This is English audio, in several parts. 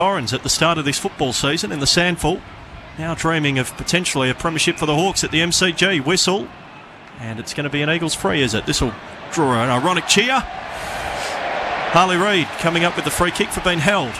Torrens at the start of this football season in the Sandful. Now dreaming of potentially a premiership for the Hawks at the MCG. Whistle. And it's going to be an Eagles free, is it? This will draw an ironic cheer. Harley Reid coming up with the free kick for being held.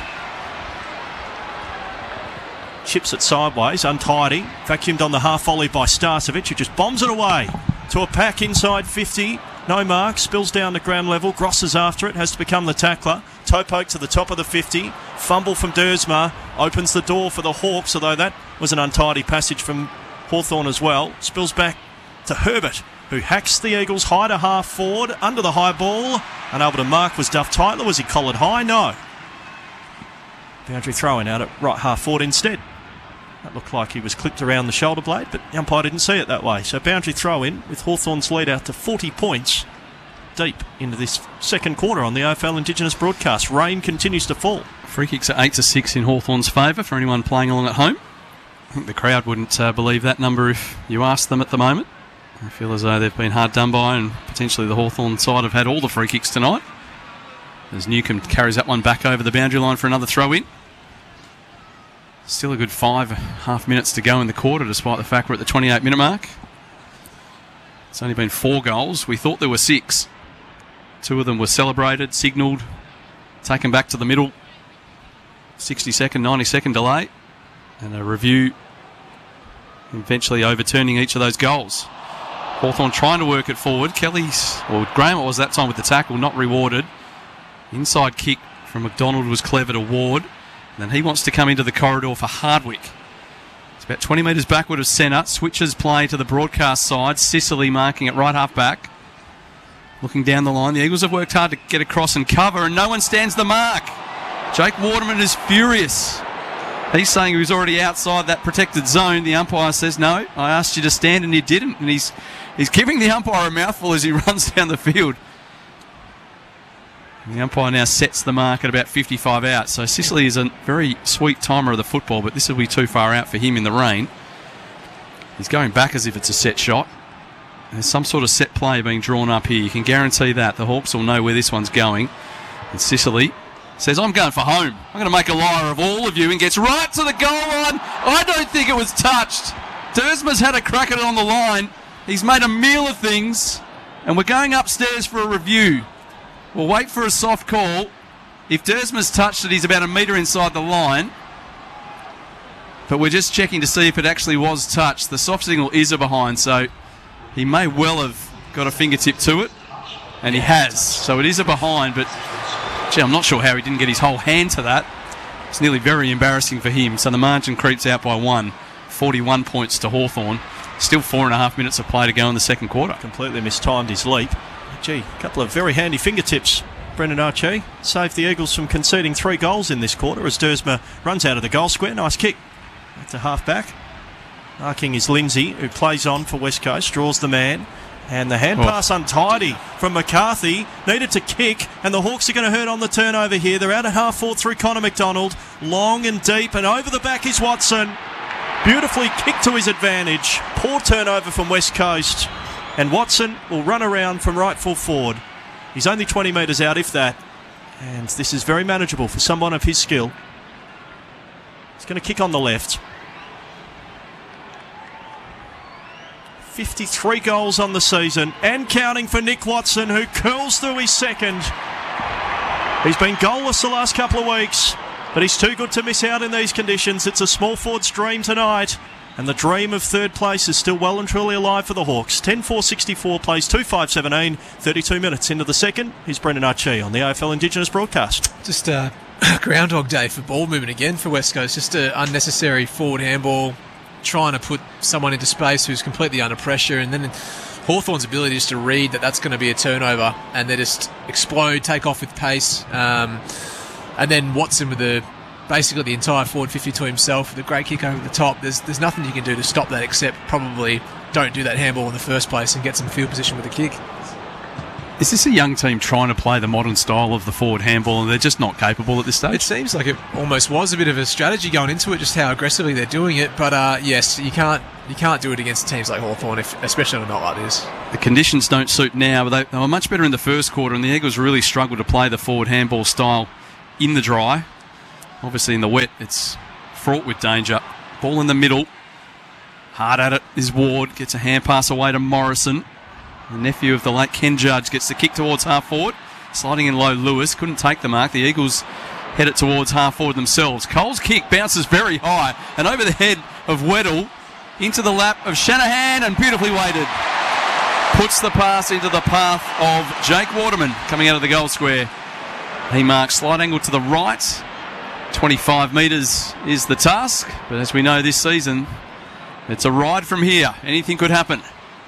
Chips it sideways, untidy. Vacuumed on the half volley by Starcevic, who just bombs it away to a pack inside 50. No mark, spills down to ground level. Gross is after it, has to become the tackler. Toe poke to the top of the 50. Fumble from Dersma opens the door for the Hawks, although that was an untidy passage from Hawthorn as well. Spills back to Herbert, who hacks the Eagles high to half forward, under the high ball. Unable to mark was Duff Tytler. Was he collared high? No. Boundary throw-in out at right half forward instead. That looked like he was clipped around the shoulder blade, but the umpire didn't see it that way. So boundary throw-in with Hawthorn's lead out to 40 points deep into this second quarter on the AFL Indigenous broadcast. Rain continues to fall. Free kicks are 8-6 in Hawthorn's favour for anyone playing along at home. I think the crowd wouldn't believe that number if you asked them at the moment. I feel as though they've been hard done by, and potentially the Hawthorn side have had all the free kicks tonight. As Newcombe carries that one back over the boundary line for another throw-in. Still a good 5.5 minutes to go in the quarter, despite the fact we're at the 28-minute mark. It's only been 4 goals. We thought there were 6. 2 of them were celebrated, signalled, taken back to the middle. 60-second, 90-second delay. And a review eventually overturning each of those goals. Hawthorn trying to work it forward. Graham was that time with the tackle, not rewarded. Inside kick from McDonald was clever to Ward. And then he wants to come into the corridor for Hardwick. It's about 20 metres backward of centre. Switches play to the broadcast side. Sicily marking it right half back. Looking down the line. The Eagles have worked hard to get across and cover, and no one stands the mark. Jake Waterman is furious. He's saying he was already outside that protected zone. The umpire says, no, I asked you to stand and you didn't. And he's giving the umpire a mouthful as he runs down the field. And the umpire now sets the mark at about 55 out. So Sicily is a very sweet timer of the football, but this will be too far out for him in the rain. He's going back as if it's a set shot. There's some sort of set play being drawn up here. You can guarantee that. The Hawks will know where this one's going. And Sicily says, I'm going for home. I'm going to make a liar of all of you, and gets right to the goal line. I don't think it was touched. Dersma's had a crack at it on the line. He's made a meal of things, and we're going upstairs for a review. We'll wait for a soft call. If Dersma's touched it, he's about a metre inside the line. But we're just checking to see if it actually was touched. The soft signal is a behind, so he may well have got a fingertip to it, and he has. So it is a behind, but gee, I'm not sure how he didn't get his whole hand to that. It's nearly very embarrassing for him. So the margin creeps out by 1. 41 points to Hawthorn. Still 4.5 minutes of play to go in the second quarter. Completely mistimed his leap. Gee, a couple of very handy fingertips. Brendan Archie saved the Eagles from conceding 3 goals in this quarter as Dersma runs out of the goal square. Nice kick. That's a half-back. Marking is Lindsay, who plays on for West Coast, draws the man. And the hand pass untidy from McCarthy. Needed to kick, and the Hawks are going to hurt on the turnover here. They're out at half-forward through Connor McDonald. Long and deep, and over the back is Watson. Beautifully kicked to his advantage. Poor turnover from West Coast. And Watson will run around from right full forward. He's only 20 metres out, if that. And this is very manageable for someone of his skill. He's going to kick on the left. 53 goals on the season and counting for Nick Watson, who curls through his second. He's been goalless the last couple of weeks, but he's too good to miss out in these conditions. It's a small forward's dream tonight. And the dream of third place is still well and truly alive for the Hawks. 10-4-64 plays 2-5-17, 32 minutes into the second. Here's Brendan Archie on the AFL Indigenous broadcast. Just a groundhog day for ball movement again for West Coast. Just an unnecessary forward handball, trying to put someone into space who's completely under pressure. And then Hawthorn's ability just to read that that's going to be a turnover, and they just explode, take off with pace. And then Watson with basically the entire forward 50 to himself with a great kick over the top. There's nothing you can do to stop that except probably don't do that handball in the first place and get some field position with the kick. Is this a young team trying to play the modern style of the forward handball, and they're just not capable at this stage? It seems like it almost was a bit of a strategy going into it, just how aggressively they're doing it. But yes, you can't do it against teams like Hawthorn, especially on a night like this. The conditions don't suit now, but they were much better in the first quarter, and the Eagles really struggled to play the forward handball style in the dry. Obviously in the wet, it's fraught with danger. Ball in the middle. Hard at it is Ward. Gets a hand pass away to Morrison. The nephew of the late Ken Judge gets the kick towards half forward. Sliding in low, Lewis couldn't take the mark. The Eagles head it towards half forward themselves. Cole's kick bounces very high and over the head of Weddle into the lap of Shanahan and beautifully weighted. Puts the pass into the path of Jake Waterman coming out of the goal square. He marks slight angle to the right. 25 metres is the task, but as we know this season, it's a ride from here. Anything could happen.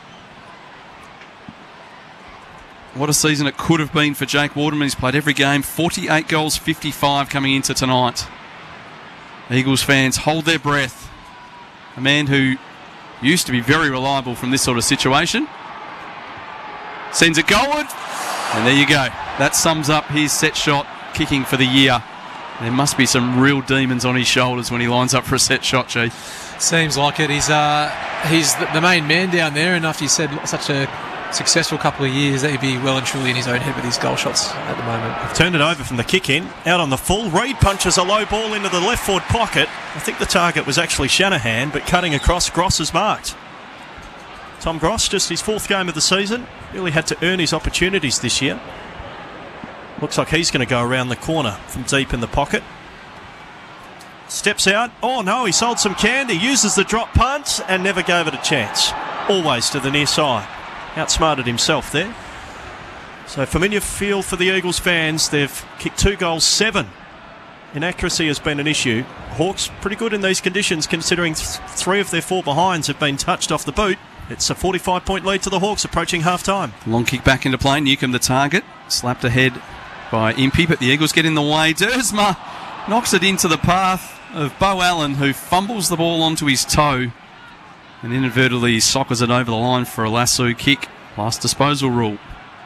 What a season it could have been for Jake Waterman. He's played every game. 48 goals, 55 coming into tonight. Eagles fans hold their breath. A man who used to be very reliable from this sort of situation. Sends it goalward. And there you go. That sums up his set shot kicking for the year. There must be some real demons on his shoulders when he lines up for a set shot, G. Seems like it. He's the main man down there, and after you said such a successful couple of years, that he'd be well and truly in his own head with his goal shots at the moment. Turned it over from the kick in, out on the full. Reid punches a low ball into the left forward pocket. I think the target was actually Shanahan, but cutting across, Gross is marked. Tom Gross, just his 4th game of the season, really had to earn his opportunities this year. Looks like he's going to go around the corner from deep in the pocket. Steps out. Oh no, he sold some candy. Uses the drop punt and never gave it a chance. Always to the near side. Outsmarted himself there. So familiar feel for the Eagles fans. They've kicked 2 goals, 7. Inaccuracy has been an issue. Hawks pretty good in these conditions considering 3 of their 4 behinds have been touched off the boot. It's a 45-point lead to the Hawks approaching half-time. Long kick back into play. Newcomb the target. Slapped ahead by Impey, but the Eagles get in the way. Dersma knocks it into the path of Bo Allen, who fumbles the ball onto his toe and inadvertently soccers it over the line for a lasso kick. Last disposal rule.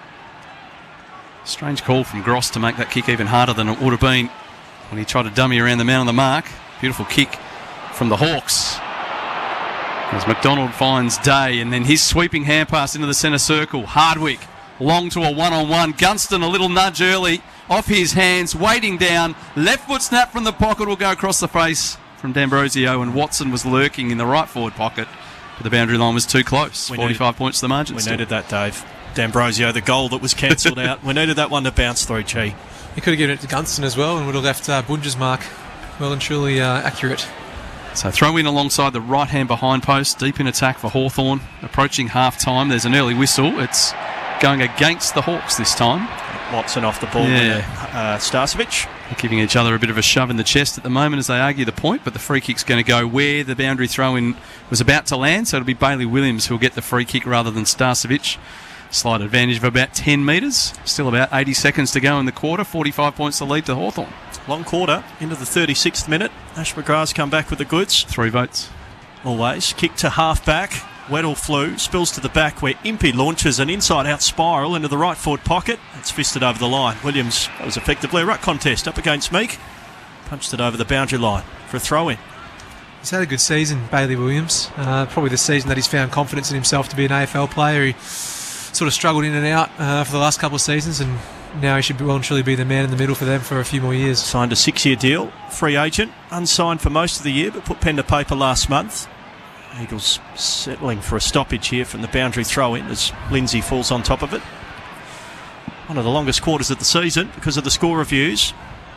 Strange call from Gross to make that kick even harder than it would have been when he tried to dummy around the man on the mark. Beautiful kick from the Hawks as McDonald finds Day, and then his sweeping hand pass into the centre circle. Hardwick long to a one-on-one. Gunston a little nudge early off his hands, waiting down. Left foot snap from the pocket will go across the face from D'Ambrosio, and Watson was lurking in the right forward pocket, but the boundary line was too close. 45 points to the margin. We still needed that, Dave. D'Ambrosio, the goal that was cancelled out. We needed that one to bounce through, Chi. He could have given it to Gunston as well and would have left Bunge's mark well and truly accurate. So throw in alongside the right-hand behind post. Deep in attack for Hawthorn. Approaching half-time. There's an early whistle. It's going against the Hawks this time. Watson off the ball. Yeah. Starcevic. They're giving each other a bit of a shove in the chest at the moment as they argue the point, but the free kick's going to go where the boundary throw-in was about to land, so it'll be Bailey Williams who'll get the free kick rather than Starcevic. Slight advantage of about 10 metres. Still about 80 seconds to go in the quarter. 45 points to lead to Hawthorn. Long quarter into the 36th minute. Ash McGrath's come back with the goods. 3 votes. Always. Kick to half-back. Weddle flew, spills to the back where Impey launches an inside-out spiral into the right forward pocket. It's fisted over the line. Williams, that was effectively a ruck contest up against Meek. Punched it over the boundary line for a throw-in. He's had a good season, Bailey Williams. Probably the season that he's found confidence in himself to be an AFL player. He sort of struggled in and out for the last couple of seasons, and now he should well and truly be the man in the middle for them for a few more years. Signed a 6-year deal, free agent, unsigned for most of the year, but put pen to paper last month. Eagles settling for a stoppage here from the boundary throw-in as Lindsay falls on top of it. One of the longest quarters of the season because of the score reviews.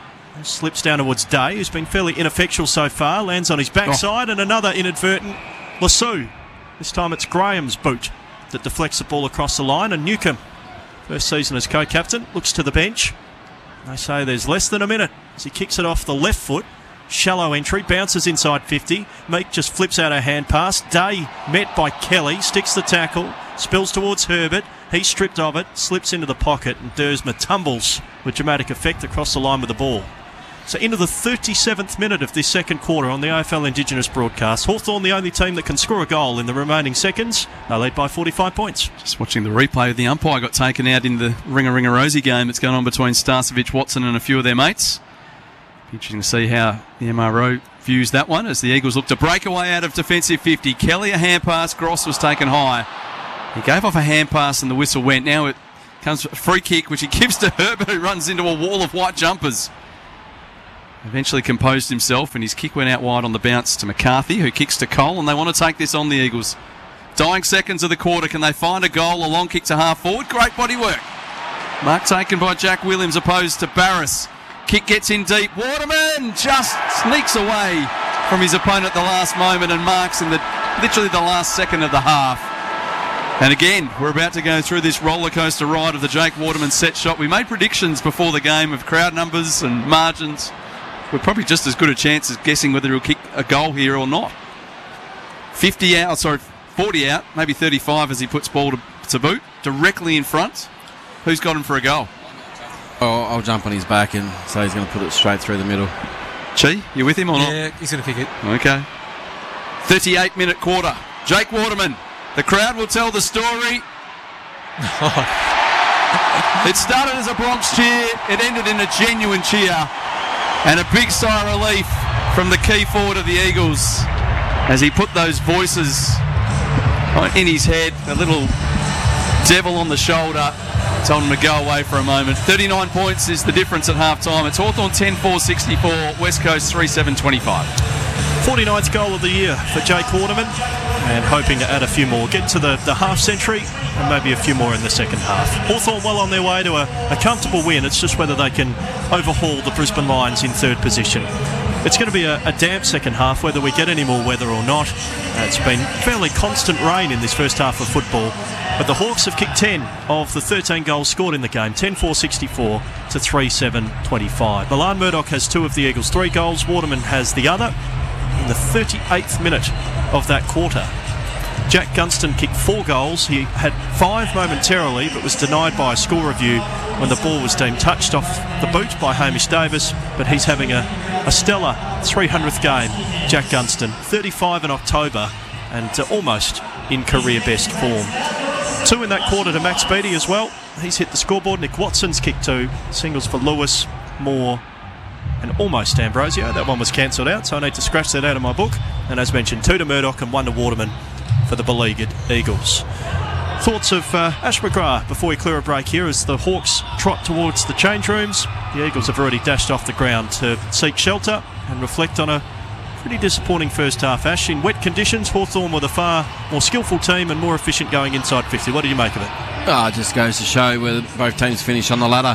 Slips down towards Day, who's been fairly ineffectual so far. Lands on his backside, and another inadvertent lasso. This time it's Graham's boot that deflects the ball across the line, and Newcomb, first season as co-captain, looks to the bench. They say there's less than a minute as he kicks it off the left foot. Shallow entry, bounces inside 50. Meek just flips out a hand pass. Day met by Kelly, sticks the tackle, spills towards Herbert. He's stripped of it, slips into the pocket, and Dersma tumbles with dramatic effect across the line with the ball. So into the 37th minute of this second quarter on the AFL Indigenous broadcast. Hawthorn the only team that can score a goal in the remaining seconds. They lead by 45 points. Just watching the replay of the umpire got taken out in the Ringa Rosie game that's going on between Starcevic, Watson and a few of their mates. Interesting to see how the MRO views that one as the Eagles look to break away out of defensive 50. Kelly a hand pass, Gross was taken high. He gave off a hand pass and the whistle went. Now it comes a free kick which he gives to Herbert, who runs into a wall of white jumpers. eventually composed himself, and his kick went out wide on the bounce to McCarthy, who kicks to Cole, and they want to take this on, the Eagles. Dying seconds of the quarter. Can they find a goal? A long kick to half forward. Great body work. Mark taken by Jack Williams opposed to Barris. Kick gets in deep. Waterman just sneaks away from his opponent at the last moment and marks in literally the last second of the half. And again, we're about to go through this roller coaster ride of the Jake Waterman set shot. We made predictions before the game of crowd numbers and margins. We're probably just as good a chance as guessing whether he'll kick a goal here or not. 40 out, maybe 35 as he puts ball to boot, directly in front. Who's got him for a goal? Oh, I'll jump on his back and say he's going to put it straight through the middle. Chi, you with him or not? Yeah, he's going to kick it. Okay. 38-minute quarter. Jake Waterman. The crowd will tell the story. It started as a Bronx cheer. It ended in a genuine cheer. And a big sigh of relief from the key forward of the Eagles as he put those voices in his head. A little devil on the shoulder told him to go away for a moment. 39 points is the difference at half-time. It's Hawthorn 10-4-64, West Coast 3-7-25. 49th goal of the year for Jake Waterman, and hoping to add a few more. Get to the half-century and maybe a few more in the second half. Hawthorn well on their way to a comfortable win. It's just whether they can overhaul the Brisbane Lions in third position. It's going to be a damp second half, whether we get any more weather or not. It's been fairly constant rain in this first half of football. But the Hawks have kicked 10 of the 13 goals scored in the game, 10-4-64 to 3-7-25. Milan Murdoch has 2 of the Eagles' 3 goals. Waterman has the other in the 38th minute of that quarter. Jack Gunston kicked 4 goals. He had 5 momentarily, but was denied by a score review when the ball was deemed touched off the boot by Hamish Davis. But he's having a stellar 300th game, Jack Gunston. 35 in October and almost in career best form. 2 in that quarter to Max Beattie as well. He's hit the scoreboard. Nick Watson's kicked 2. Singles for Lewis, Moore and almost Ambrosio. That one was cancelled out, so I need to scratch that out of my book. And as mentioned, 2 to Murdoch and 1 to Waterman for the beleaguered Eagles. Thoughts of Ash McGrath before we clear a break here as the Hawks trot towards the change rooms. The Eagles have already dashed off the ground to seek shelter and reflect on a pretty disappointing first half. Ash, in wet conditions, Hawthorn with a far more skillful team and more efficient going inside 50. What do you make of it? It just goes to show where both teams finish on the ladder.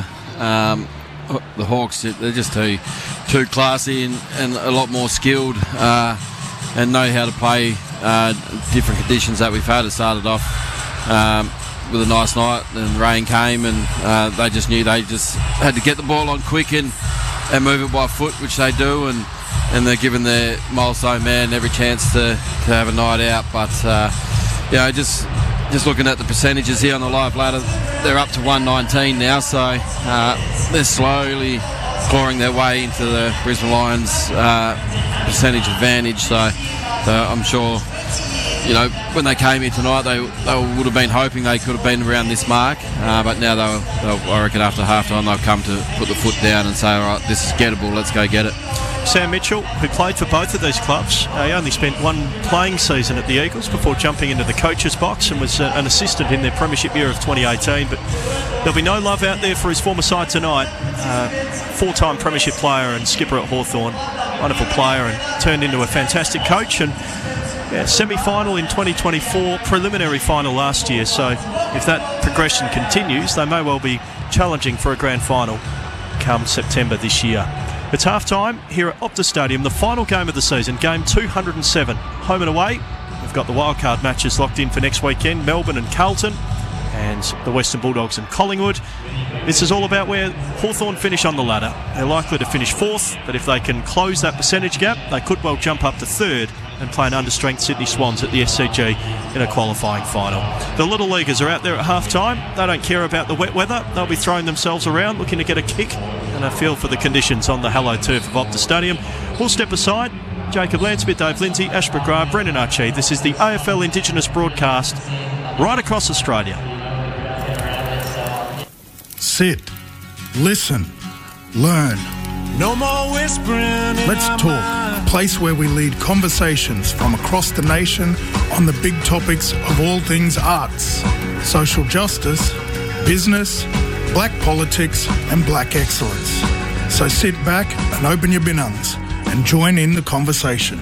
The Hawks, they're just too classy and a lot more skilled and know how to play different conditions that we've had. It started off with a nice night and rain came and they just knew they just had to get the ball on quick and move it by foot, which they do, and they're giving their milestone man every chance to have a night out. But just looking at the percentages here on the live ladder, they're up to 119 now, so they're slowly clawing their way into the Brisbane Lions percentage advantage. So I'm sure, when they came here tonight, they would have been hoping they could have been around this mark, but now I reckon after half-time they'll come to put the foot down and say, all right, this is gettable, let's go get it. Sam Mitchell, who played for both of these clubs, he only spent 1 playing season at the Eagles before jumping into the coach's box and was an assistant in their premiership year of 2018. But there'll be no love out there for his former side tonight. 4-time premiership player and skipper at Hawthorn. Wonderful player and turned into a fantastic coach. And semi-final in 2024, preliminary final last year. So if that progression continues, they may well be challenging for a grand final come September this year. It's half-time here at Optus Stadium, the final game of the season, game 207. Home and away, we've got the wildcard matches locked in for next weekend, Melbourne and Carlton, and the Western Bulldogs and Collingwood. This is all about where Hawthorn finish on the ladder. They're likely to finish 4th, but if they can close that percentage gap, they could well jump up to 3rd and play an understrength Sydney Swans at the SCG in a qualifying final. The Little Leaguers are out there at half-time. They don't care about the wet weather. They'll be throwing themselves around, looking to get a kick and a feel for the conditions on the hallowed turf of Optus Stadium. We'll step aside. Jacob Landsmith, Dave Lindsay, Ash McGrath, Brendan Archie. This is the AFL Indigenous broadcast right across Australia. Sit, listen, learn. No more whispering. Let's talk, a place where we lead conversations from across the nation on the big topics of all things arts, social justice, business, black politics and black excellence. So sit back and open your binungs and join in the conversation.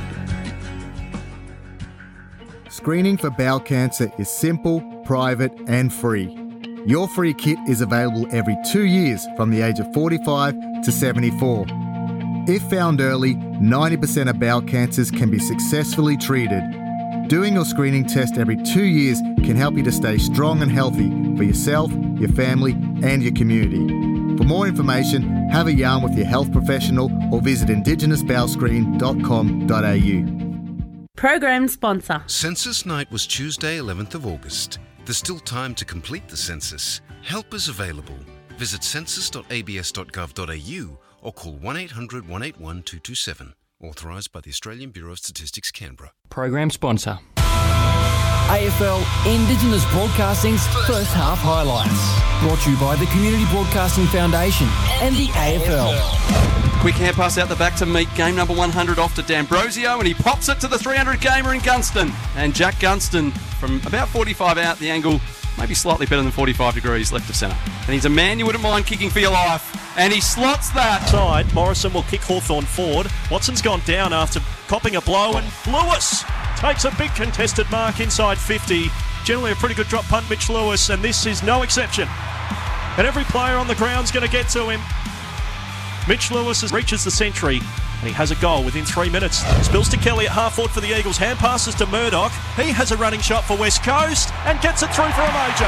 Screening for bowel cancer is simple, private and free. Your free kit is available every 2 years from the age of 45 to 74. If found early, 90% of bowel cancers can be successfully treated. Doing your screening test every 2 years can help you to stay strong and healthy for yourself, your family and your community. For more information, have a yarn with your health professional or visit indigenousbowelscreen.com.au. Program sponsor. Census night was Tuesday, 11th of August. There's still time to complete the census. Help is available. Visit census.abs.gov.au or call 1800 181 227. Authorised by the Australian Bureau of Statistics, Canberra. Program sponsor. AFL Indigenous Broadcasting's first half highlights. Brought to you by the Community Broadcasting Foundation and the AFL. Quick hand pass out the back to Meek. Game number 100 off to D'Ambrosio, and he pops it to the 300 gamer in Gunston. And Jack Gunston from about 45 out, the angle maybe slightly better than 45 degrees left of centre. And he's a man you wouldn't mind kicking for your life. And he slots that. Side, Morrison will kick Hawthorn forward. Watson's gone down after copping a blow, and Lewis takes a big contested mark inside 50. Generally a pretty good drop punt, Mitch Lewis, and this is no exception. And every player on the ground's going to get to him. Mitch Lewis reaches the century, and he has a goal within 3 minutes. Spills to Kelly at half forward for the Eagles. Hand passes to Murdoch. He has a running shot for West Coast and gets it through for a major.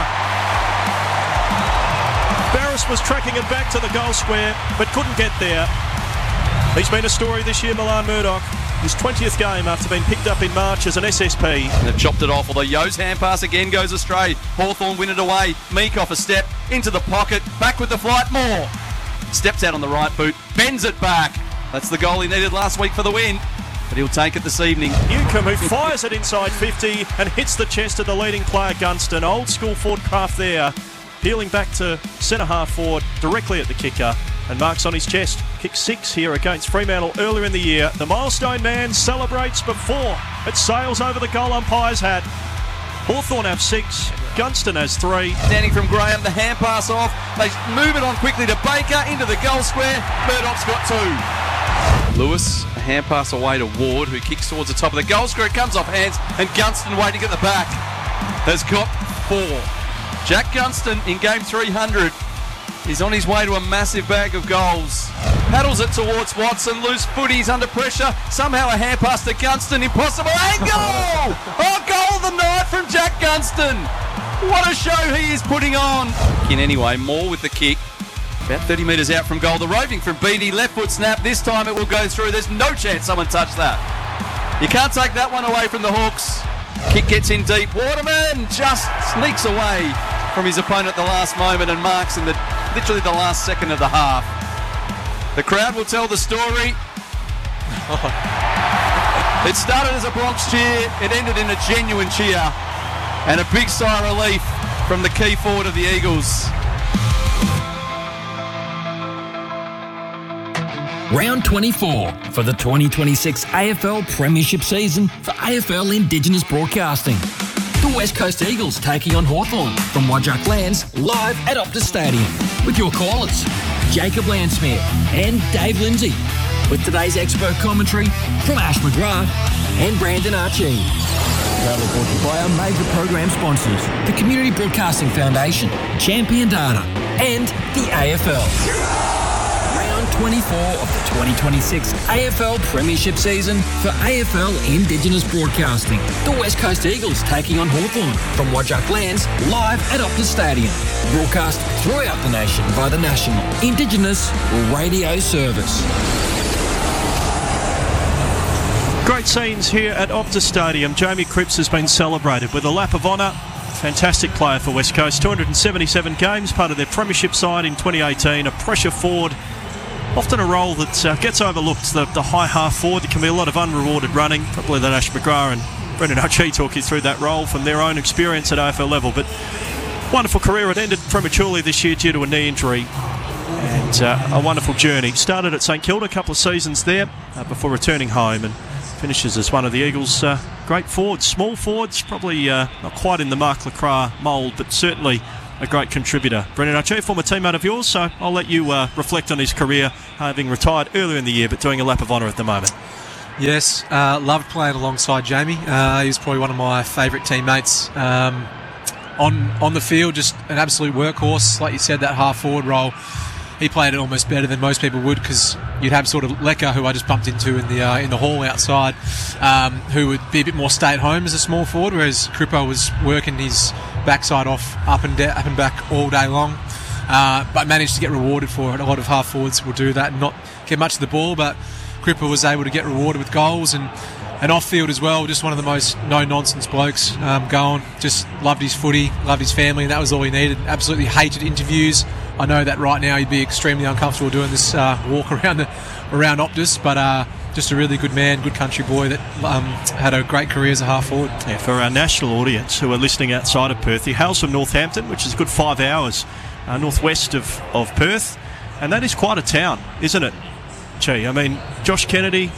Barris was tracking it back to the goal square, but couldn't get there. He's been a story this year, Milan Murdoch. His 20th game after being picked up in March as an SSP. And they've chopped it off, although Yo's hand pass again goes astray. Hawthorn win it away. Meek off a step, into the pocket, back with the flight, Moore. Steps out on the right boot, bends it back. That's the goal he needed last week for the win, but he'll take it this evening. Newcomb, who fires it inside 50 and hits the chest of the leading player Gunston. Old school Ford Craft there, peeling back to centre half forward, directly at the kicker, and marks on his chest. Kick 6 here against Fremantle earlier in the year. The milestone man celebrates before it sails over the goal umpire's hat. Hawthorn have 6, Gunston has 3. Standing from Graham, the hand pass off. They move it on quickly to Baker, into the goal square. Murdoch's got 2. Lewis, a hand pass away to Ward, who kicks towards the top of the goal square. It comes off hands, and Gunston waiting at the back has got 4. Jack Gunston in game 300 is on his way to a massive bag of goals. Paddles it towards Watson, loose footies under pressure. Somehow a hand pass to Gunston, impossible angle! Oh, goal of the night from Jack Gunston. What a show he is putting on. In anyway, Moore with the kick. About 30 metres out from goal. The roving from Beattie, left foot snap. This time it will go through. There's no chance someone touched that. You can't take that one away from the Hawks. Kick gets in deep. Waterman just sneaks away from his opponent at the last moment and marks in literally the last second of the half. The crowd will tell the story. It started as a Bronx cheer. It ended in a genuine cheer. And a big sigh of relief from the key forward of the Eagles. Round 24 for the 2026 AFL Premiership season for AFL Indigenous Broadcasting. The West Coast Eagles taking on Hawthorn from Wajak Lands live at Optus Stadium with your callers, Jacob Landsmere and Dave Lindsay, with today's expert commentary from Ash McGrath and Brandon Archie. Proudly brought to you by our major program sponsors, the Community Broadcasting Foundation, Champion Data and the AFL. 24 of the 2026 AFL Premiership season for AFL Indigenous Broadcasting. The West Coast Eagles taking on Hawthorn from Wajak Lands live at Optus Stadium. Broadcast throughout the nation by the National Indigenous Radio Service. Great scenes here at Optus Stadium. Jamie Cripps has been celebrated with a lap of honour. Fantastic player for West Coast. 277 games, part of their premiership side in 2018. A pressure forward. Often a role that gets overlooked, the high half forward. There can be a lot of unrewarded running. Probably that Ash McGrath and Brendan Archie talk you through that role from their own experience at AFL level. But wonderful career. It ended prematurely this year due to a knee injury. And a wonderful journey. Started at St Kilda, a couple of seasons there before returning home, and finishes as one of the Eagles' great forwards. Small forwards, probably not quite in the Mark Lacroix mould, but certainly a great contributor. Brendan Archie, former teammate of yours, so I'll let you reflect on his career, having retired earlier in the year but doing a lap of honour at the moment. Yes, loved playing alongside Jamie. He was probably one of my favourite teammates. On the field, just an absolute workhorse. Like you said, that half-forward role, he played it almost better than most people would, because you'd have sort of Lecker, who I just bumped into in the hall outside, who would be a bit more stay-at-home as a small forward, whereas Cripper was working his backside off up and back all day long, but managed to get rewarded for it. A lot of half-forwards will do that and not get much of the ball, but Cripper was able to get rewarded with goals, and off-field as well, just one of the most no-nonsense blokes going. Just loved his footy, loved his family, and that was all he needed. Absolutely hated interviews. I know that right now he'd be extremely uncomfortable doing this walk around Optus, but just a really good man, good country boy that had a great career as a half-forward. Yeah, for our national audience who are listening outside of Perth, he hails from Northampton, which is a good 5 hours northwest of Perth, and that is quite a town, isn't it? Gee, I mean, Josh Kennedy,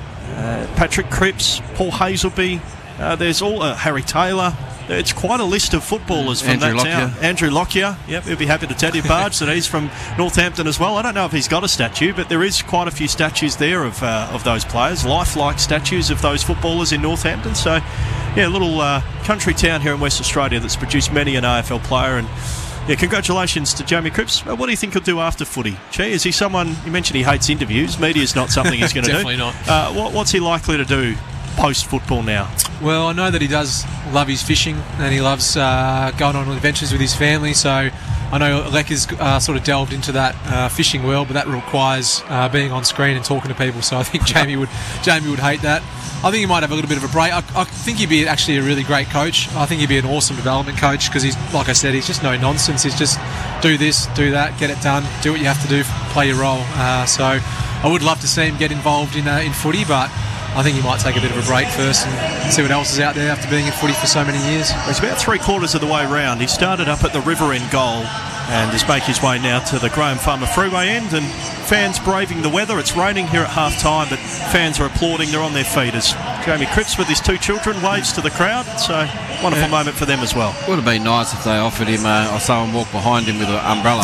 Patrick Cripps, Paul Hazelby, there's all Harry Taylor. It's quite a list of footballers from Andrew that Lockyer. town. Andrew Lockyer, yep, he'll be happy to tell you, Barge, that he's from Northampton as well. I don't know if he's got a statue, but there is quite a few statues there of those players, lifelike statues of those footballers in Northampton. So, yeah, a little country town here in West Australia that's produced many an AFL player. And yeah, congratulations to Jamie Cripps. What do you think he'll do after footy? Gee, is he someone, you mentioned he hates interviews, media's not something he's going to do. Definitely not. What's he likely to do post-football now? Well, I know that he does love his fishing, and he loves going on adventures with his family, so I know Lecker's sort of delved into that fishing world, but that requires being on screen and talking to people, so I think Jamie would hate that. I think he might have a little bit of a break. I think he'd be actually a really great coach. I think he'd be an awesome development coach, because he's, like I said, he's just no nonsense. He's just do this, do that, get it done, do what you have to do, play your role. So I would love to see him get involved in footy, but I think he might take a bit of a break first and see what else is out there after being in footy for so many years. He's about 3/4 of the way round. He started up at the River End goal and is making his way now to the Graham Farmer Freeway end, and fans braving the weather. It's raining here at half time, but fans are applauding. They're on their feet as Jamie Cripps with his 2 children waves to the crowd. So wonderful moment for them as well. Would have been nice if they offered him or someone walked behind him with an umbrella.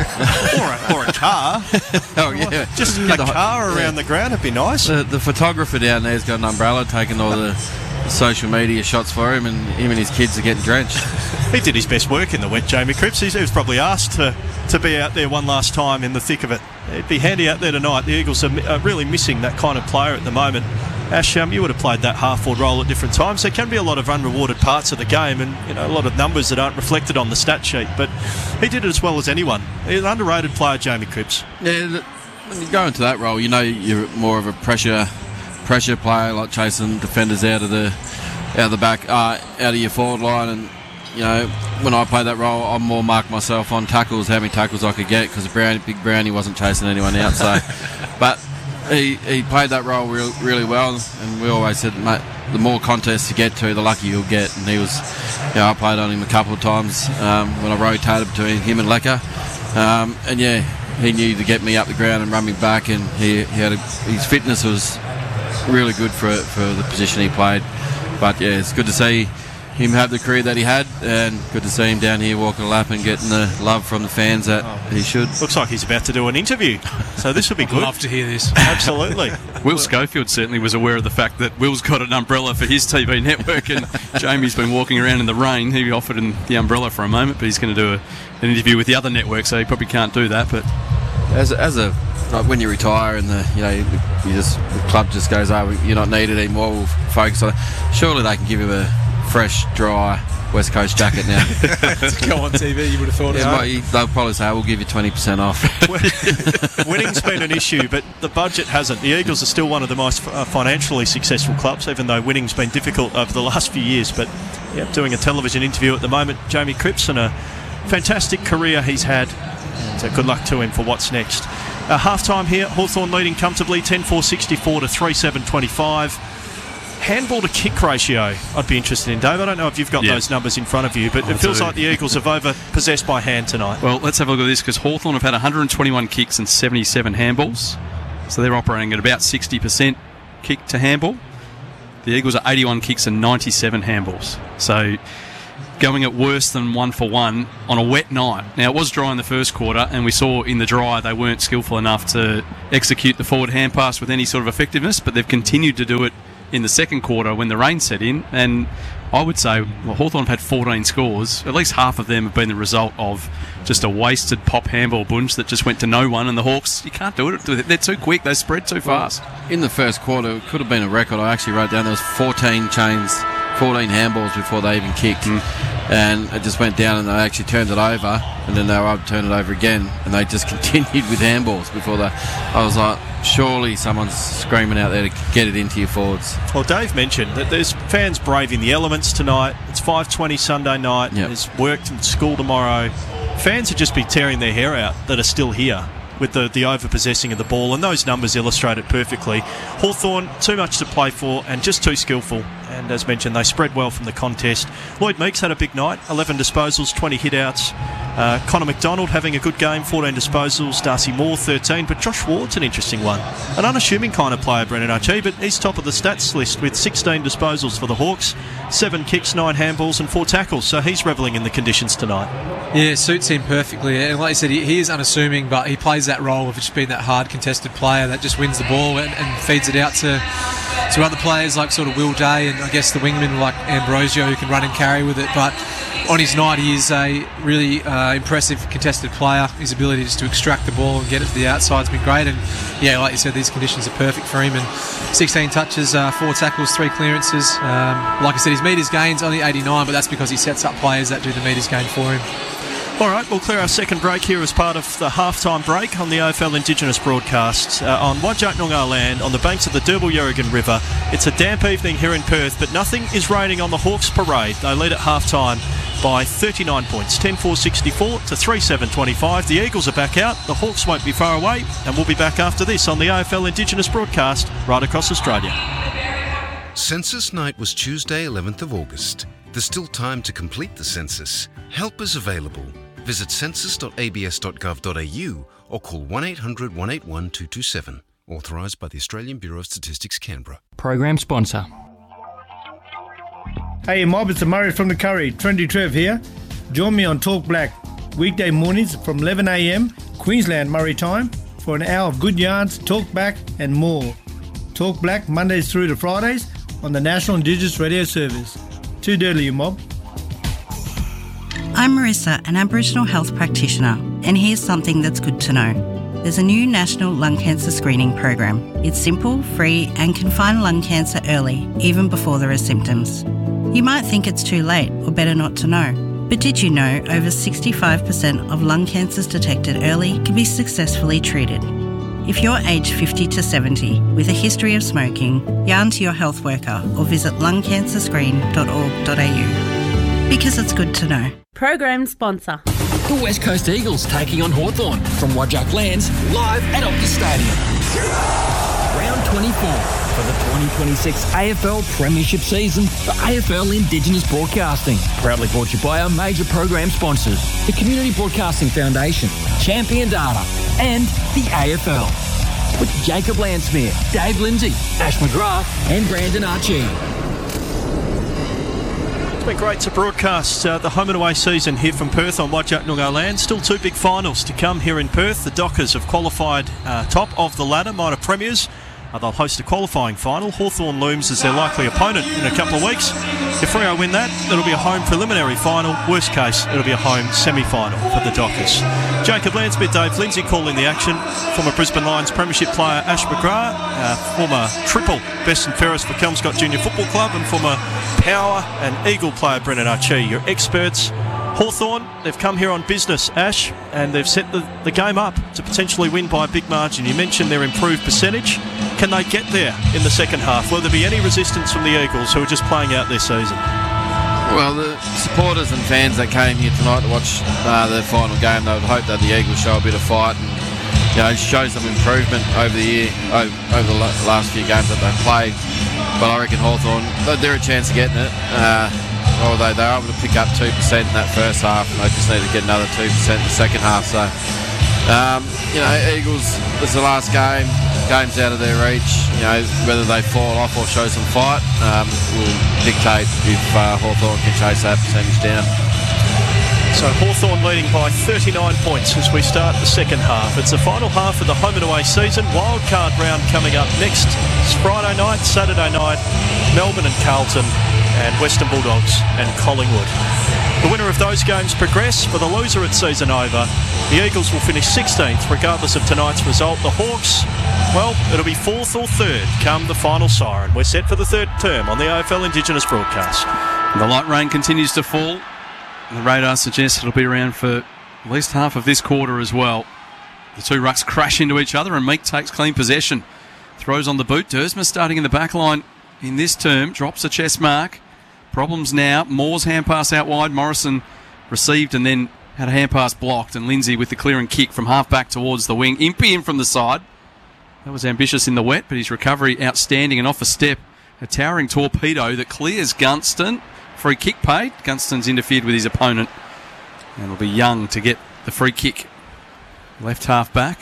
Yeah, or a car. Oh yeah, Just a car around the ground would be nice. The photographer down there's got an umbrella, taking all the social media shots for him, and his kids are getting drenched. He did his best work in the wet, Jamie Cripps. He was probably asked to be out there one last time in the thick of it. It'd be handy out there tonight. The Eagles are really missing that kind of player at the moment. Ash, you would have played that half-forward role at different times. There can be a lot of unrewarded parts of the game, and a lot of numbers that aren't reflected on the stat sheet. But he did it as well as anyone. He's an underrated player, Jamie Cripps. Yeah, when you go into that role, you're more of a pressure player, like chasing defenders out of the back, out of your forward line. And when I play that role, I'm more mark myself on tackles, how many tackles I could get, because Big Brownie wasn't chasing anyone out. So, but he played that role really well, and we always said, mate, the more contests you get to, the luckier you'll get. And he was, I played on him a couple of times when I rotated between him and Lecker, and yeah, he knew to get me up the ground and run me back, and his fitness was really good for the position he played. But yeah, it's good to see him have the career that he had, and good to see him down here walking a lap and getting the love from the fans that he should. Looks like he's about to do an interview, so this will be good. I'd love to hear this. Absolutely. Will Schofield certainly was aware of the fact that Will's got an umbrella for his TV network, and Jamie's been walking around in the rain. He offered him the umbrella for a moment, but he's going to do an interview with the other network, so he probably can't do that. But when you retire and the club just goes, you're not needed anymore, we'll focus on it. Surely they can give you a fresh, dry West Coast jacket now. To go on TV, you would have thought. They'll probably say, we'll give you 20% off. Winning's been an issue, but the budget hasn't. The Eagles are still one of the most financially successful clubs, even though winning's been difficult over the last few years. But yeah, doing a television interview at the moment, Jamie Cripps, and a fantastic career he's had. So good luck to him for what's next. Half-time here, Hawthorn leading comfortably, 10-4-64 to 3-7-25. Handball to kick ratio, I'd be interested in, Dave. I don't know if you've got those numbers in front of you, but it feels like the Eagles have over-possessed by hand tonight. Well, let's have a look at this, because Hawthorn have had 121 kicks and 77 handballs. So they're operating at about 60% kick to handball. The Eagles are 81 kicks and 97 handballs. So going at worse than 1 for 1 on a wet night. Now, it was dry in the first quarter, and we saw in the dry they weren't skillful enough to execute the forward hand pass with any sort of effectiveness, but they've continued to do it in the second quarter when the rain set in. And I would say Hawthorn have had 14 scores. At least half of them have been the result of just a wasted pop handball bunch that just went to no one. And the Hawks, you can't do it. They're too quick. They spread too fast. In the first quarter, it could have been a record. I actually wrote down there was 14 chains, 14 handballs before they even kicked. And it just went down and they actually turned it over, and then they were able to turn it over again, and they just continued with handballs before that. I was like, surely someone's screaming out there to get it into your forwards. Well, Dave mentioned that there's fans braving the elements tonight. It's 5:20 Sunday night. Yep. There's work and school tomorrow. Fans would just be tearing their hair out that are still here with the over-possessing of the ball, and those numbers illustrate it perfectly. Hawthorn, too much to play for and just too skillful. And as mentioned, they spread well from the contest. Lloyd Meeks had a big night, 11 disposals, 20 hit-outs. Connor McDonald having a good game, 14 disposals. Darcy Moore, 13. But Josh Ward's an interesting one. An unassuming kind of player, Brendan Archie, but he's top of the stats list with 16 disposals for the Hawks, 7 kicks, 9 handballs and 4 tackles. So he's revelling in the conditions tonight. Yeah, it suits him perfectly. And like you said, he is unassuming, but he plays that role of just being that hard contested player that just wins the ball and feeds it out to other players like sort of Will Day and I guess the wingman like Ambrosio who can run and carry with it. But on his night, he is a really impressive contested player. His ability just to extract the ball and get it to the outside has been great. And yeah, like you said, these conditions are perfect for him. And 16 touches, 4 tackles, 3 clearances. Like I said, his metres gain's only 89, but that's because he sets up players that do the metres gain for him. All right, we'll clear our second break here as part of the halftime break on the AFL Indigenous broadcast on Whadjuk Noongar land on the banks of the Derbil-Yerrigan River. It's a damp evening here in Perth, but nothing is raining on the Hawks parade. They lead at halftime by 39 points, 10-4-64 to 3-7-25. The Eagles are back out, the Hawks won't be far away, and we'll be back after this on the AFL Indigenous broadcast right across Australia. Census night was Tuesday, 11th of August. There's still time to complete the census. Help is available. Visit census.abs.gov.au or call 1800 181 227. Authorised by the Australian Bureau of Statistics, Canberra. Program sponsor. Hey mob, it's Murray from the Curry. Trendy Trev here. Join me on Talk Black weekday mornings from 11 a.m. Queensland Murray time for an hour of good yarns, talk back and more. Talk Black Mondays through to Fridays on the National Indigenous Radio Service. Too dirty, you mob. I'm Marissa, an Aboriginal health practitioner, and here's something that's good to know. There's a new national lung cancer screening program. It's simple, free, and can find lung cancer early, even before there are symptoms. You might think it's too late or better not to know. But did you know over 65% of lung cancers detected early can be successfully treated? If you're aged 50 to 70 with a history of smoking, yarn to your health worker or visit lungcancerscreen.org.au. Because it's good to know. Program sponsor. The West Coast Eagles taking on Hawthorn from Whadjuk Lands live at Optus Stadium. Round 24 for the 2026 AFL Premiership season for AFL Indigenous Broadcasting. Proudly brought to you by our major program sponsors, the Community Broadcasting Foundation, Champion Data and the AFL. With Jacob Landsmere, Dave Lindsay, Ash McGrath and Brandon Archie. It's been great to broadcast the home and away season here from Perth on Whadjuk Noongar land. Still 2 big finals to come here in Perth. The Dockers have qualified top of the ladder, minor premiers. They'll host a qualifying final. Hawthorn looms as their likely opponent in a couple of weeks. If Freo win that, it'll be a home preliminary final. Worst case, it'll be a home semi-final for the Dockers. Jacob Landsmere, Dave Lindsay calling the action. Former Brisbane Lions premiership player Ash McGrath, former triple best and fairest for Kelmscott Junior Football Club, and former Power and Eagle player Brendan Archie. Your experts. Hawthorn, they've come here on business, Ash, and they've set the game up to potentially win by a big margin. You mentioned their improved percentage. Can they get there in the second half? Will there be any resistance from the Eagles, who are just playing out their season? Well, the supporters and fans that came here tonight to watch the final game, they would hope that the Eagles show a bit of fight and show some improvement over the year, over the last few games that they've played. But I reckon Hawthorn, they're a chance of getting it. Although they were able to pick up 2% in that first half, and they just need to get another 2% in the second half. So, Eagles, it's the last game. game's out of their reach. You know, whether they fall off or show some fight will dictate if Hawthorn can chase that percentage down. So Hawthorn leading by 39 points as we start the second half. It's the final half of the home and away season. Wildcard round coming up next. It's Friday night, Saturday night, Melbourne and Carlton, and Western Bulldogs and Collingwood. The winner of those games progress. For the loser at season over, the Eagles will finish 16th regardless of tonight's result. The Hawks, well, it'll be 4th or 3rd come the final siren. We're set for the third term on the AFL Indigenous broadcast. The light rain continues to fall. The radar suggests it'll be around for at least half of this quarter as well. The two rucks crash into each other and Meek takes clean possession. Throws on the boot. Dersma starting in the back line in this term. Drops a chest mark. Problems now. Moore's hand pass out wide. Morrison received and then had a hand pass blocked. And Lindsay with the clearing kick from half back towards the wing. Impey in from the side. That was ambitious in the wet, but his recovery outstanding and off a step. A towering torpedo that clears Gunston. Free kick paid. Gunston's interfered with his opponent. And it'll be Young to get the free kick. Left half back.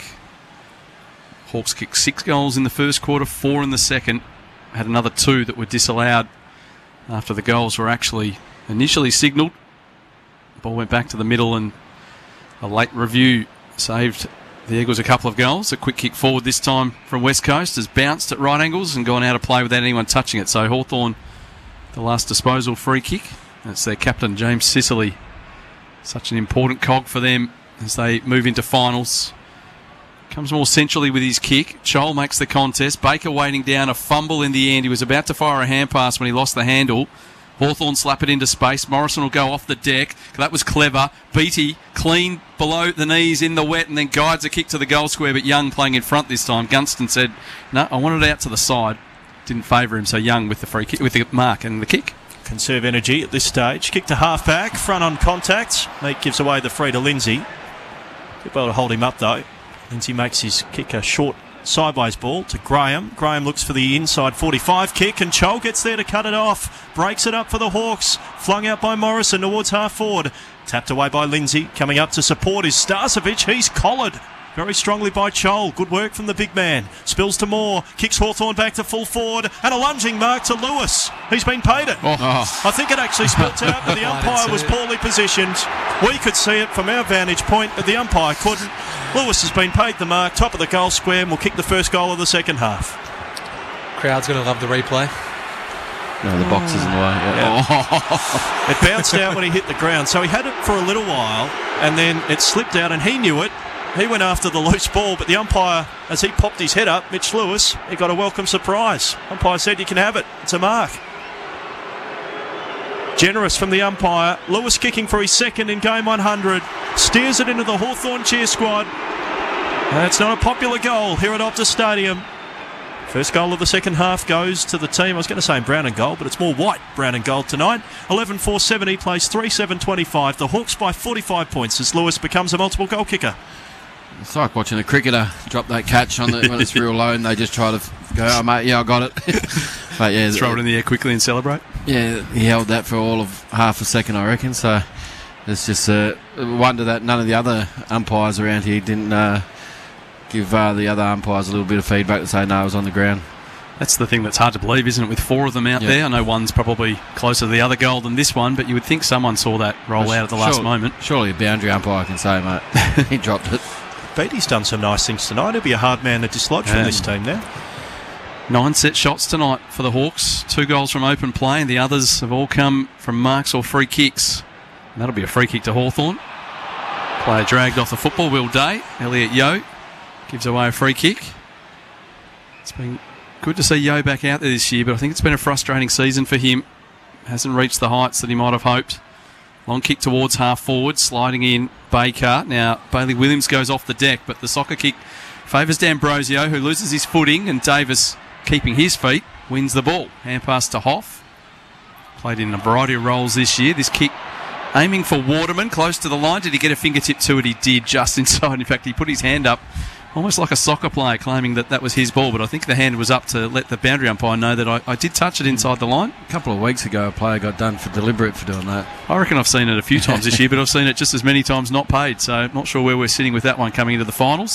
Hawks kicked 6 goals in the first quarter, 4 in the second. Had another 2 that were disallowed after the goals were actually initially signalled. The ball went back to the middle and a late review saved the Eagles a couple of goals. A quick kick forward this time from West Coast has bounced at right angles and gone out of play without anyone touching it. So Hawthorn, the last disposal free kick. That's their captain, James Sicily. Such an important cog for them as they move into finals. Comes more centrally with his kick. Chol makes the contest. Baker waiting down, a fumble in the end. He was about to fire a hand pass when he lost the handle. Hawthorn slap it into space. Morrison will go off the deck. That was clever. Beattie clean below the knees in the wet and then guides a kick to the goal square, but Young playing in front this time. Gunston said, no, I want it out to the side. Didn't favour him, so Young with the free kick, with the mark and the kick. Conserve energy at this stage. Kick to half back, front on contact. Meek gives away the free to Lindsay. Good able to hold him up though. Lindsay makes his kick a short sideways ball to Graham. Graham looks for the inside 45 kick and Chol gets there to cut it off. Breaks it up for the Hawks. Flung out by Morrison towards half forward. Tapped away by Lindsay. Coming up to support is Starcevic. He's collared very strongly by Chol. Good work from the big man. Spills to Moore. Kicks Hawthorn back to full forward. And a lunging mark to Lewis. He's been paid it. I think it actually spilt out, but the umpire was poorly positioned. We could see it from our vantage point, but the umpire couldn't. Lewis has been paid the mark, top of the goal square, and will kick the first goal of the second half. Crowd's going to love the replay. No, the box is in the way. Yeah. It bounced out when he hit the ground, so he had it for a little while, and then it slipped out, and he knew it. He went after the loose ball, but the umpire, as he popped his head up, Mitch Lewis, he got a welcome surprise. Umpire said, you can have it. It's a mark. Generous from the umpire. Lewis kicking for his second in game 100. Steers it into the Hawthorn cheer squad. And it's not a popular goal here at Optus Stadium. First goal of the second half goes to the team. I was going to say in brown and gold, but it's more white brown and gold tonight. 11-4-70 plays 3-7-25. The Hawks by 45 points as Lewis becomes a multiple goal kicker. It's like watching a cricketer drop that catch on when it's real low and they just try to go, oh mate, yeah, I got it. But yeah, throw it in the air quickly and celebrate. Yeah, he held that for all of half a second, I reckon. So it's just a wonder that none of the other umpires around here didn't give the other umpires a little bit of feedback to say no, it was on the ground. That's the thing that's hard to believe, isn't it, with 4 of them out there? I know one's probably closer to the other goal than this one, but you would think someone saw that roll out at the last moment. Surely a boundary umpire can say, mate, he dropped it. Beatty's done some nice things tonight. He'll be a hard man to dislodge from this team now. 9 set shots tonight for the Hawks. 2 goals from open play, and the others have all come from marks or free kicks. And that'll be a free kick to Hawthorn. Player dragged off the football, Will Day. Elliot Yeo gives away a free kick. It's been good to see Yeo back out there this year, but I think it's been a frustrating season for him. Hasn't reached the heights that he might have hoped. Long kick towards half forward, sliding in Baker. Now, Bailey Williams goes off the deck, but the soccer kick favours D'Ambrosio, who loses his footing, and Davis, keeping his feet, wins the ball. Hand pass to Hoff. Played in a variety of roles this year. This kick aiming for Waterman, close to the line. Did he get a fingertip to it? He did, just inside. In fact, he put his hand up, almost like a soccer player, claiming that that was his ball, but I think the hand was up to let the boundary umpire know that I did touch it inside the line. A couple of weeks ago, a player got done for deliberate for doing that. I reckon I've seen it a few times this year, but I've seen it just as many times not paid, so not sure where we're sitting with that one coming into the finals.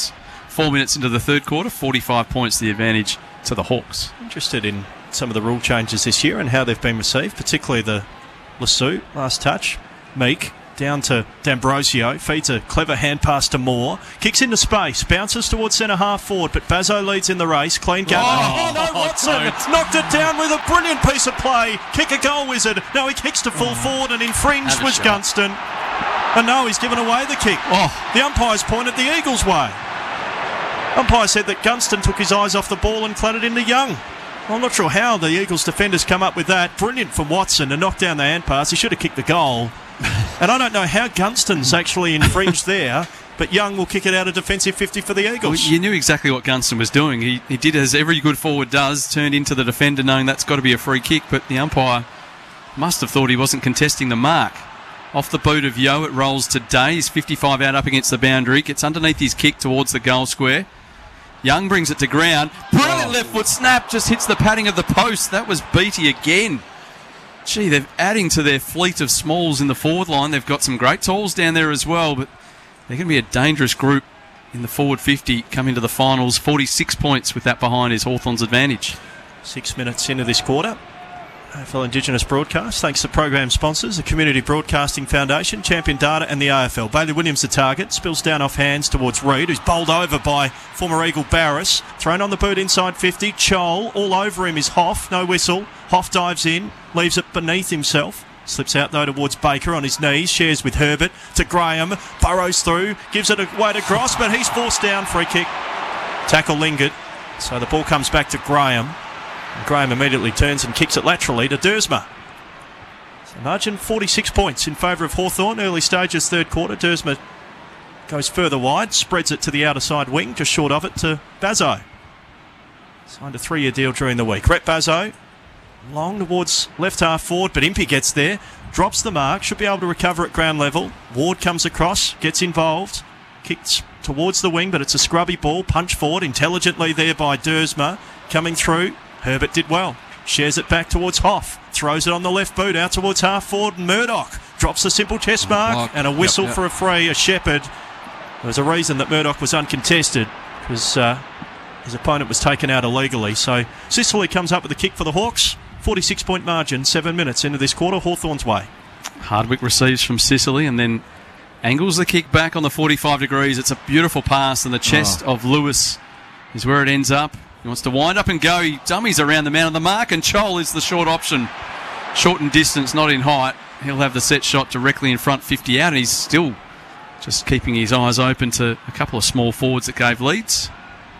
4 minutes into the third quarter, 45 points the advantage to the Hawks. Interested in some of the rule changes this year and how they've been received, particularly the Lassu last touch. Meek down to D'Ambrosio, feeds a clever hand pass to Moore, kicks into space, bounces towards centre half forward, but Bazzo leads in the race. Clean gather. Oh no, Watson knocked it down with a brilliant piece of play. Kick a goal, Wizard. No, he kicks to full forward and infringed was Gunston. And no, he's given away the kick. The umpires pointed the Eagles' way. Umpire said that Gunston took his eyes off the ball and clattered into Young. I'm not sure how the Eagles defenders come up with that. Brilliant from Watson to knock down the hand pass. He should have kicked the goal. And I don't know how Gunston's actually infringed there, but Young will kick it out of defensive 50 for the Eagles. Well, you knew exactly what Gunston was doing. He did as every good forward does, turned into the defender knowing that's got to be a free kick, but the umpire must have thought he wasn't contesting the mark. Off the boot of Yo, it rolls to Day. He's 55 out up against the boundary, gets underneath his kick towards the goal square. Young brings it to ground. Brilliant left foot snap, just hits the padding of the post. That was Beattie again. Gee, they're adding to their fleet of smalls in the forward line. They've got some great talls down there as well, but they're going to be a dangerous group in the forward 50 coming to the finals. 46 points with that behind is Hawthorn's advantage. 6 minutes into this quarter. AFL Indigenous broadcast, thanks to program sponsors, the Community Broadcasting Foundation, Champion Data and the AFL. Bailey Williams the target, spills down off hands towards Reid, who's bowled over by former Eagle Barris. Thrown on the boot inside 50, Chol, all over him is Hoff, no whistle. Hoff dives in, leaves it beneath himself. Slips out though towards Baker on his knees, shares with Herbert to Graham, burrows through, gives it away to Gross, but he's forced down, free kick. Tackle lingered, so the ball comes back to Graham. And Graham immediately turns and kicks it laterally to Dersma. So margin 46 points in favour of Hawthorn. Early stages, third quarter. Dersma goes further wide, spreads it to the outer side wing, just short of it to Bazzo. Signed a 3-year deal during the week. Rhett Bazzo, long towards left half forward, but Impey gets there, drops the mark, should be able to recover at ground level. Ward comes across, gets involved, kicks towards the wing, but it's a scrubby ball, punch forward, intelligently there by Dersma, coming through. Herbert did well. Shares it back towards Hoff. Throws it on the left boot out towards half forward. Murdoch drops the simple chest mark and a whistle for a free. A Shepherd. There was a reason that Murdoch was uncontested because his opponent was taken out illegally. So Sicily comes up with a kick for the Hawks. 46-point margin, 7 minutes into this quarter. Hawthorn's way. Hardwick receives from Sicily and then angles the kick back on the 45 degrees. It's a beautiful pass and the chest of Lewis is where it ends up. He wants to wind up and go. He dummies around the man of the mark, and Chol is the short option. Short in distance, not in height. He'll have the set shot directly in front, 50 out, and he's still just keeping his eyes open to a couple of small forwards that gave leads.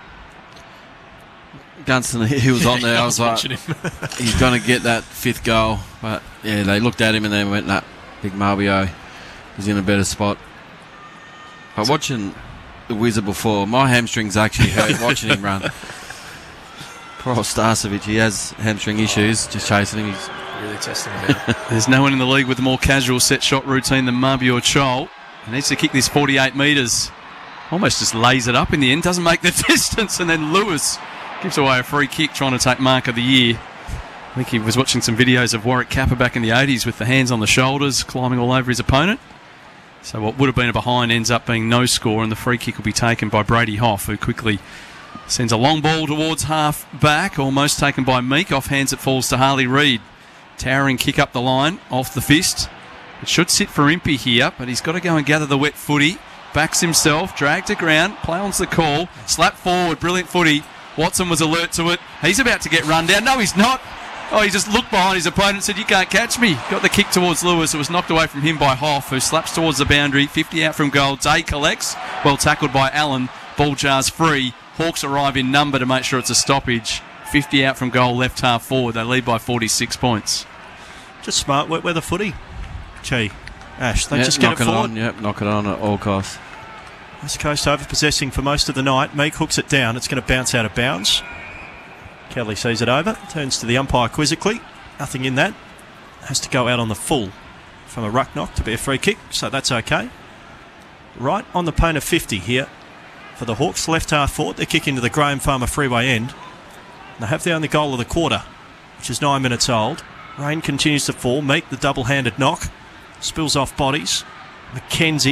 Gunston, he was on there. I was like, he's going to get that fifth goal. But, yeah, they looked at him and then went, nah, Big Marbio is in a better spot. But watching the Wizard before, my hamstrings actually hurt watching him run. Poor old Starcevic, he has hamstring issues, just chasing him. He's really testing him out. There's no one in the league with a more casual set shot routine than Marby or Chol. He needs to kick this 48 metres. Almost just lays it up in the end, doesn't make the distance, and then Lewis gives away a free kick trying to take mark of the year. I think he was watching some videos of Warwick Kappa back in the 80s with the hands on the shoulders, climbing all over his opponent. So what would have been a behind ends up being no score, and the free kick will be taken by Brady Hoff, who quickly sends a long ball towards half back, almost taken by Meek. Off hands it falls to Harley Reid. Towering kick up the line, off the fist. It should sit for Impey here, but he's got to go and gather the wet footy. Backs himself, dragged to ground, Plowns the call, slap forward, brilliant footy. Watson was alert to it. He's about to get run down. No, he's not. Oh, he just looked behind his opponent and said, you can't catch me. Got the kick towards Lewis. It was knocked away from him by Hoff, who slaps towards the boundary. 50 out from goal. Day collects. Well tackled by Allen. Ball jars free. Hawks arrive in number to make sure it's a stoppage. 50 out from goal, left half forward. They lead by 46 points. Just smart work with the footy. Gee, Ash, they just get it forward. Knock it on at all costs. West Coast over-possessing for most of the night. Meek hooks it down. It's going to bounce out of bounds. Kelly sees it over. Turns to the umpire quizzically. Nothing in that. Has to go out on the full from a ruck knock to be a free kick, so that's okay. Right on the point of 50 here for the Hawks. Left half forward. They kick into the Graham Farmer freeway end. They have the only goal of the quarter, which is 9 minutes old. Rain continues to fall. Meek, the double-handed knock. Spills off bodies. McKenzie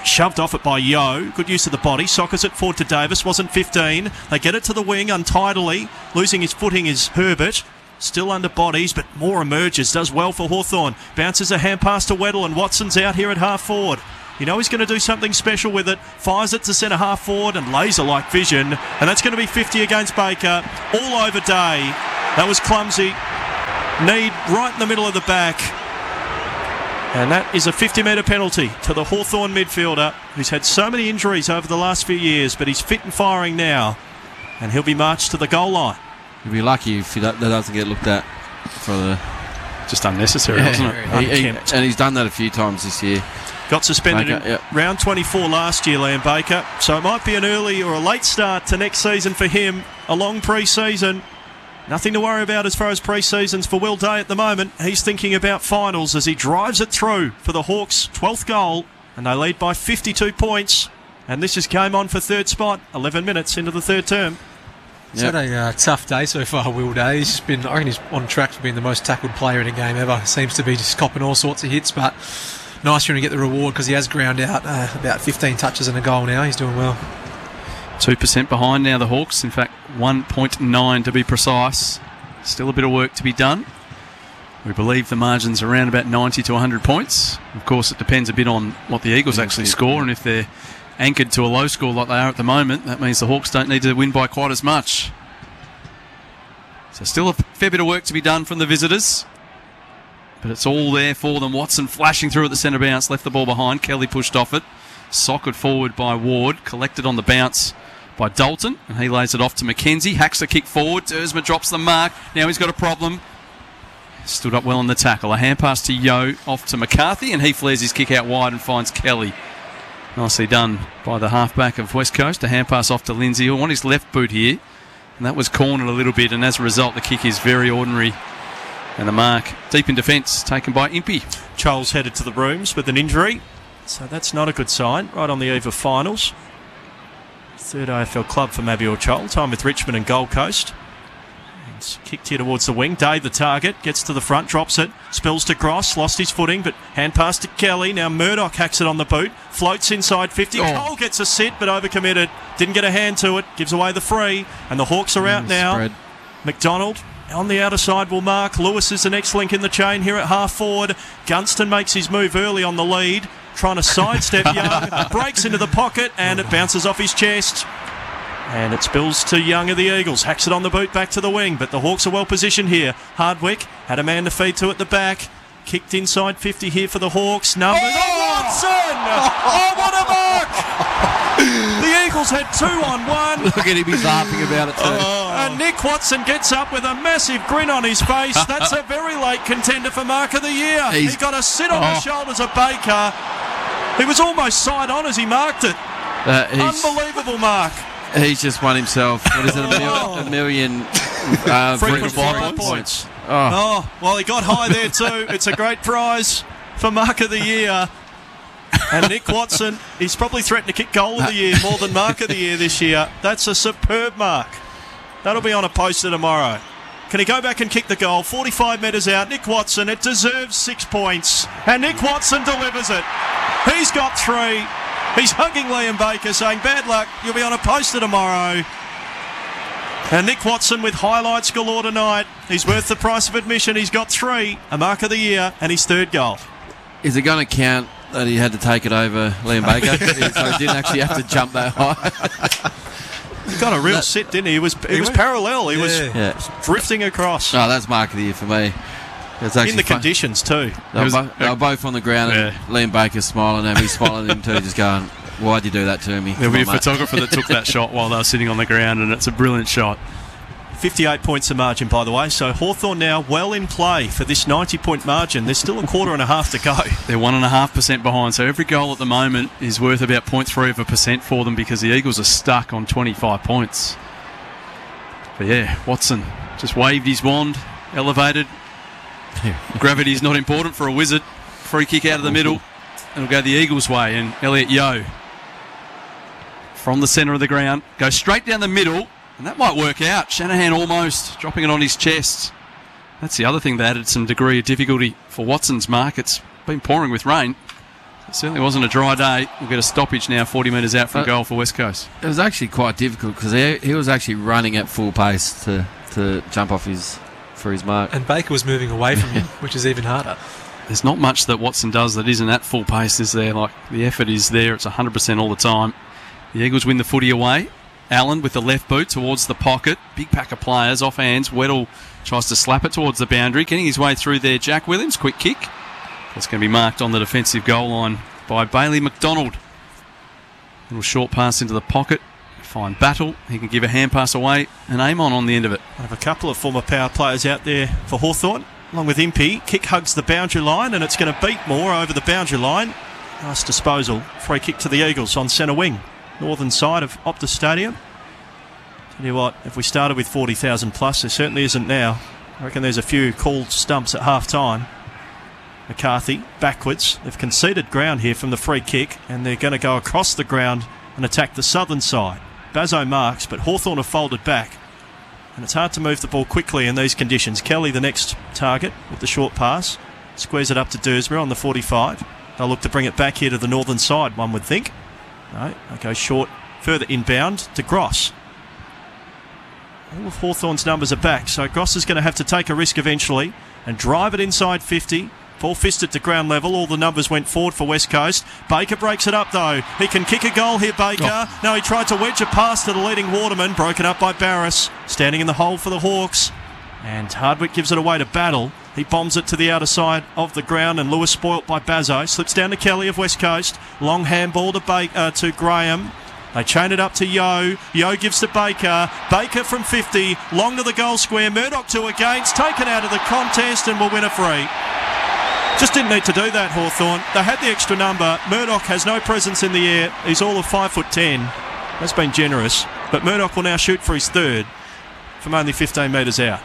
Shoved off it by Yo. Good use of the body. Sockers it forward to Davis. Wasn't 15. They get it to the wing untidily. Losing his footing is Herbert. Still under bodies, but more emerges. Does well for Hawthorn. Bounces a hand pass to Weddle, and Watson's out here at half forward. You know he's going to do something special with it. Fires it to centre half forward and laser-like vision. And that's going to be 50 against Baker. All over Day. That was clumsy. Need right in the middle of the back. And that is a 50-metre penalty to the Hawthorn midfielder who's had so many injuries over the last few years, but he's fit and firing now. And he'll be marched to the goal line. He'll be lucky if that doesn't get looked at for the... Just unnecessary, wasn't it? And he's done that a few times this year. Got suspended in round 24 last year, Liam Baker. So it might be an early or a late start to next season for him. A long pre-season. Nothing to worry about as far as pre-seasons for Will Day at the moment. He's thinking about finals as he drives it through for the Hawks' 12th goal. And they lead by 52 points. And this is game on for third spot, 11 minutes into the third term. He's had a tough day so far, Will Day. He's just been, I reckon he's on track for being the most tackled player in a game ever. Seems to be just copping all sorts of hits, but nice for him to get the reward because he has ground out about 15 touches and a goal now. He's doing well. 2% behind now, the Hawks. In fact, 1.9 to be precise. Still a bit of work to be done. We believe the margin's around about 90 to 100 points. Of course, it depends a bit on what the Eagles actually score, and if they're anchored to a low score like they are at the moment, that means the Hawks don't need to win by quite as much. So still a fair bit of work to be done from the visitors, but it's all there for them. Watson flashing through at the centre bounce, left the ball behind. Kelly pushed off it, socked forward by Ward, collected on the bounce by Dalton, and he lays it off to McKenzie. Hacks the kick forward. Dersma drops the mark. Now he's got a problem. Stood up well on the tackle. A hand pass to Yo, off to McCarthy, and he flares his kick out wide and finds Kelly. Nicely done by the halfback of West Coast. A hand pass off to Lindsay. He'll want his left boot here, and that was cornered a little bit, and as a result the kick is very ordinary. And the mark deep in defence taken by Impey. Charles headed to the rooms with an injury, so that's not a good sign right on the eve of finals. Third AFL club for Mabior Chol. Time with Richmond and Gold Coast. It's kicked here towards the wing. Day the target, gets to the front, drops it, spills to Gross, lost his footing, but hand pass to Kelly. Now Murdoch hacks it on the boot, floats inside 50. Cole gets a sit but overcommitted, didn't get a hand to it, gives away the free, and the Hawks are out now. Spread. McDonald on the outer side will mark. Lewis is the next link in the chain here at half forward. Gunston makes his move early on the lead, trying to sidestep Young, breaks into the pocket and it bounces off his chest. And it spills to Young of the Eagles. Hacks it on the boot back to the wing, but the Hawks are well positioned here. Hardwick had a man to feed to at the back. Kicked inside 50 here for the Hawks. Numbers. Oh, Watson! Oh, what a mark! The Eagles had 2 on 1. Look at him, he's laughing about it too. And Nick Watson gets up with a massive grin on his face. That's a very late contender for Mark of the Year. He got a sit on the shoulders of Baker. He was almost side on as he marked it. Unbelievable mark. He's just won himself, what is it, a million frequent points. Oh, well, he got high there too. It's a great prize for Mark of the Year. And Nick Watson, he's probably threatened to kick goal of the year more than Mark of the Year this year. That's a superb mark. That'll be on a poster tomorrow. Can he go back and kick the goal? 45 metres out. Nick Watson, it deserves 6 points. And Nick Watson delivers it. He's got 3. He's hugging Liam Baker, saying, bad luck, you'll be on a poster tomorrow. And Nick Watson with highlights galore tonight. He's worth the price of admission. He's got 3, a Mark of the Year, and his 3rd goal. Is it going to count that he had to take it over Liam Baker? So he didn't actually have to jump that high? He got a real sit, didn't he? He was parallel. He was drifting across. Oh, that's Mark of the Year for me. In the conditions too. They were both on the ground and Liam Baker's smiling at him. He's smiling at him too, just going, why'd you do that to me? There'll be a photographer that took that shot while they were sitting on the ground, and it's a brilliant shot. 58 points the margin, by the way, so Hawthorn now well in play for this 90-point margin. There's still a quarter and a half to go. They're 1.5% behind, so every goal at the moment is worth about 0.3% for them because the Eagles are stuck on 25 points. But yeah, Watson just waved his wand, elevated. Gravity's not important for a wizard. Free kick out of the middle. It'll go the Eagles' way, and Elliot Yo from the centre of the ground goes straight down the middle, and that might work out. Shanahan almost dropping it on his chest. That's the other thing that added some degree of difficulty for Watson's mark. It's been pouring with rain. certainly wasn't a dry day. We'll get a stoppage now 40 metres out from goal for West Coast. It was actually quite difficult because he was actually running at full pace to jump off for his mark. And Baker was moving away from him, which is even harder. There's not much that Watson does that isn't at full pace, is there? Like, the effort is there. It's 100% all the time. The Eagles win the footy away. Allen with the left boot towards the pocket. Big pack of players off hands. Weddle tries to slap it towards the boundary. Getting his way through there, Jack Williams. Quick kick. That's going to be marked on the defensive goal line by Bailey McDonald. Little short pass into the pocket. Fine battle. He can give a hand pass away. And Amon on the end of it. I have a couple of former power players out there for Hawthorn, along with Impey. Kick hugs the boundary line, and it's going to beat Moore over the boundary line. Nice disposal. Free kick to the Eagles on centre wing. Northern side of Optus Stadium. Tell you what, if we started with 40,000 plus, there certainly isn't now. I reckon there's a few called stumps at half time. McCarthy backwards. They've conceded ground here from the free kick, and they're going to go across the ground and attack the southern side. Bazzo marks, but Hawthorn have folded back, and it's hard to move the ball quickly in these conditions. Kelly, the next target with the short pass, squares it up to Dursbury on the 45. They'll look to bring it back here to the northern side, one would think. No, they go short, further inbound to Gross. All of Hawthorn's numbers are back, so Gross is going to have to take a risk eventually and drive it inside 50. Ball fisted to ground level. All the numbers went forward for West Coast. Baker breaks it up though. He can kick a goal here, Baker. No, he tried to wedge a pass to the leading Waterman. Broken up by Barris. Standing in the hole for the Hawks. And Hardwick gives it away to Battle. He bombs it to the outer side of the ground, and Lewis spoilt by Bazzo. Slips down to Kelly of West Coast. Long handball to Graham. They chain it up to Yo. Yo gives to Baker. Baker from 50. Long to the goal square. Murdoch 2 against. Taken out of the contest and will win a free. Just didn't need to do that, Hawthorn. They had the extra number. Murdoch has no presence in the air. He's all of 5'10". That's been generous. But Murdoch will now shoot for his third from only 15 metres out.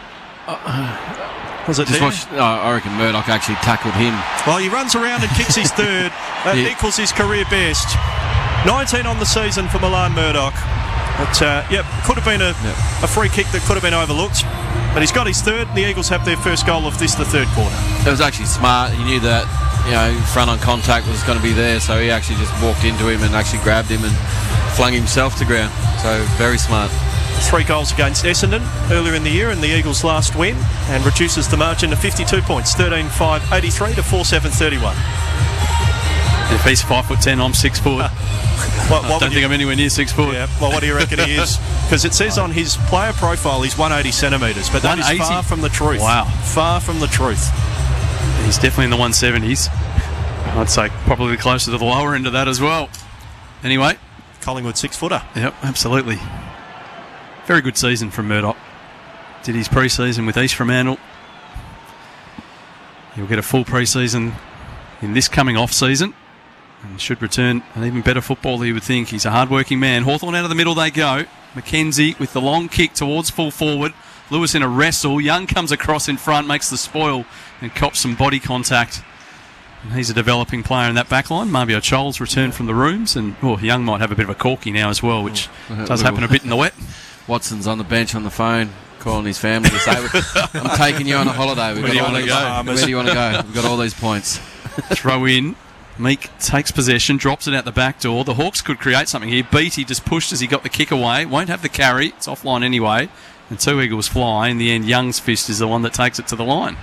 Was it I reckon Murdoch actually tackled him. Well, he runs around and kicks his third. That equals his career best. 19 on the season for Milan Murdoch. But, could have been a free kick that could have been overlooked. But he's got his third, and the Eagles have their first goal of the third quarter. It was actually smart. He knew that, front on contact was going to be there, so he actually just walked into him and actually grabbed him and flung himself to ground. So, very smart. 3 goals against Essendon earlier in the year in the Eagles' last win, and reduces the margin to 52 points, 13-5-83 to 4-7-31. If he's 5'10", I'm 6 foot. I don't think I'm anywhere near 6 foot. Yeah. Well, what do you reckon he is? Because it says on his player profile he's 180 centimetres, but that is far from the truth. Wow. Far from the truth. He's definitely in the 170s. I'd say probably closer to the lower end of that as well. Anyway. Collingwood 6-footer. Yep, absolutely. Very good season from Murdoch. Did his pre-season with East Fremantle. He'll get a full pre-season in this coming off-season and should return an even better footballer, you would think. He's a hard-working man. Hawthorn out of the middle they go. McKenzie with the long kick towards full forward. Lewis in a wrestle. Young comes across in front, makes the spoil and cops some body contact. And he's a developing player in that back line. Marbio Choles returned from the rooms, and Young might have a bit of a corky now as well, which does happen a bit in the wet. Watson's on the bench on the phone, calling his family to say, I'm taking you on a holiday. Where do you want to go? Where do you want to go? We've got all these points. Throw in. Meek takes possession, drops it out the back door. The Hawks could create something here. Beattie just pushed as he got the kick away. Won't have the carry. It's offline anyway. And 2 Eagles fly. In the end, Young's fist is the one that takes it to the line.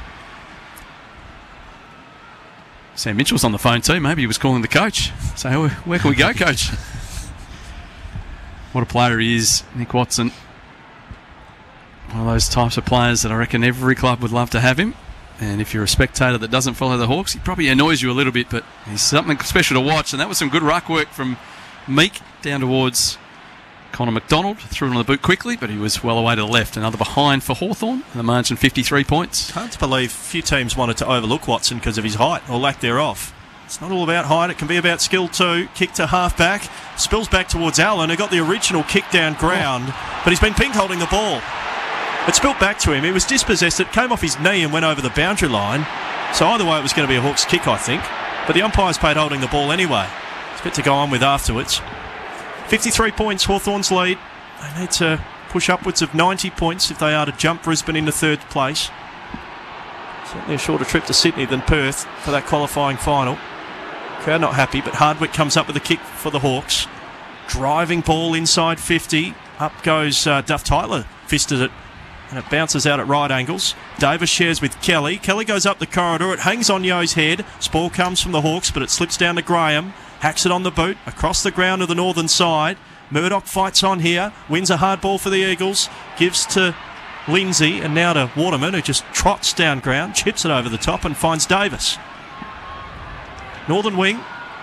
Sam Mitchell's on the phone too. Maybe he was calling the coach. So where can we go, coach? What a player he is, Nick Watson. One of those types of players that I reckon every club would love to have him. And if you're a spectator that doesn't follow the Hawks, he probably annoys you a little bit, but he's something special to watch. And that was some good ruck work from Meek down towards Connor McDonald. Threw it on the boot quickly, but he was well away to the left. Another behind for Hawthorn. The margin 53 points. Hard to believe few teams wanted to overlook Watson because of his height or lack thereof. It's not all about height, it can be about skill too. Kick to half-back, spills back towards Allen, who got the original kick down ground, but he's been pink holding the ball. It spilled back to him, he was dispossessed, it came off his knee and went over the boundary line. So either way it was going to be a Hawks kick, I think. But the umpire's paid holding the ball anyway. It's a bit to go on with afterwards. 53 points, Hawthorn's lead. They need to push upwards of 90 points if they are to jump Brisbane into third place. Certainly a shorter trip to Sydney than Perth for that qualifying final. Crowd not happy, but Hardwick comes up with a kick for the Hawks. Driving ball inside 50. Up goes Duff Tyler. Fisted it. And it bounces out at right angles. Davis shares with Kelly. Kelly goes up the corridor. It hangs on Yo's head. Ball comes from the Hawks, but it slips down to Graham. Hacks it on the boot. Across the ground to the northern side. Murdoch fights on here. Wins a hard ball for the Eagles. Gives to Lindsay. And now to Waterman, who just trots down ground. Chips it over the top and finds Davis. Northern wing.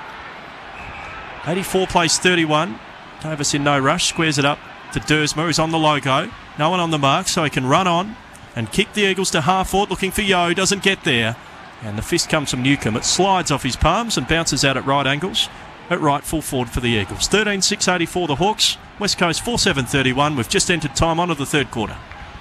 84 plays 31. Davis in no rush. Squares it up to Dersma, who's on the logo. No one on the mark, so he can run on and kick the Eagles to half forward, looking for Yo. Doesn't get there. And the fist comes from Newcomb. It slides off his palms and bounces out at right angles. At right, full forward for the Eagles. 13-6-84 the Hawks. West Coast 4-7-31. We've just entered time on of the third quarter.